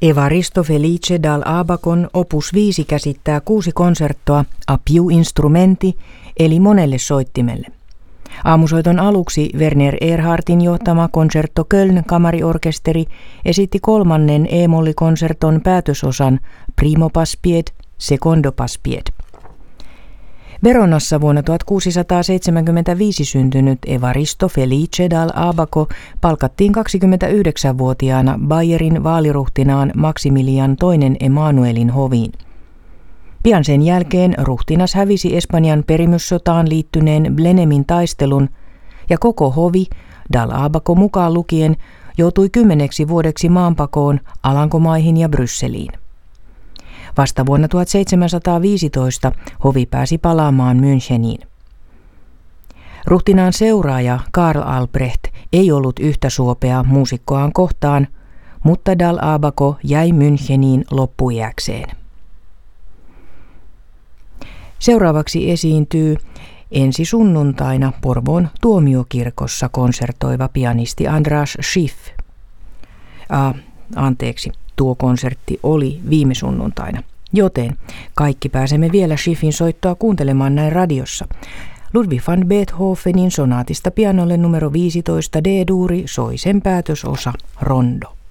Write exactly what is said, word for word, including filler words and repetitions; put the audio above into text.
Evaristo Felice dal Abacon opus viisi käsittää kuusi konserttoa a più instrumenti eli monelle soittimelle. Aamusoiton aluksi Werner Erhardtin johtama Concerto Köln kamariorkesteri esitti kolmannen e-mollikonserton päätösosan Primo Paspied, Secondo Paspied. Veronassa vuonna tuhatkuusisataaseitsemänkymmentäviisi syntynyt Evaristo Felice dal Abaco palkattiin kaksikymmentäyhdeksänvuotiaana Bayerin vaaliruhtinaan Maximilian toinen Emanuelin hoviin. Pian sen jälkeen ruhtinas hävisi Espanjan perimyssotaan liittyneen Blenemin taistelun ja koko hovi, dal Abaco mukaan lukien, joutui kymmeneksi vuodeksi maanpakoon Alankomaihin ja Brysseliin. Vasta vuonna tuhatseitsemänsataaviisitoista hovi pääsi palaamaan Müncheniin. Ruhtinaan seuraaja Karl Albrecht ei ollut yhtä suopea muusikkoaan kohtaan, mutta dal Abaco jäi Müncheniin loppuiäkseen. Seuraavaksi esiintyy ensi sunnuntaina Porvoon tuomiokirkossa konsertoiva pianisti András Schiff. Ah, anteeksi, tuo konsertti oli viime sunnuntaina, joten kaikki pääsemme vielä Schiffin soittoa kuuntelemaan näin radiossa. Ludwig van Beethovenin sonaatista pianolle numero viisitoista D-duuri soi sen päätösosa Rondo.